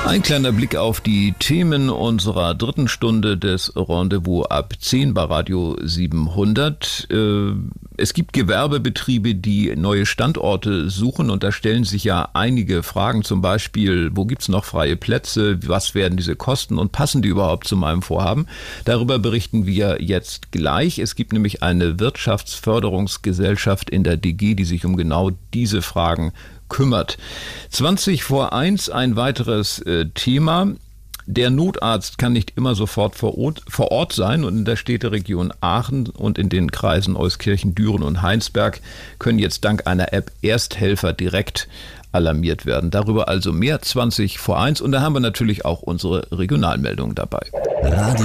Ein kleiner Blick auf die Themen unserer dritten Stunde des Rendezvous ab 10 bei Radio 700. Es gibt Gewerbebetriebe, die neue Standorte suchen, und da stellen sich ja einige Fragen, zum Beispiel, wo gibt's noch freie Plätze, was werden diese kosten und passen die überhaupt zu meinem Vorhaben? Darüber berichten wir jetzt gleich. Es gibt nämlich eine Wirtschaftsförderungsgesellschaft in der DG, die sich um genau diese Fragen kümmert. 20 vor 1 ein weiteres Thema. Der Notarzt kann nicht immer sofort vor Ort sein, und in der Städteregion Aachen und in den Kreisen Euskirchen, Düren und Heinsberg können jetzt dank einer App Ersthelfer direkt alarmiert werden. Darüber also mehr 20 vor 1, und da haben wir natürlich auch unsere Regionalmeldungen dabei.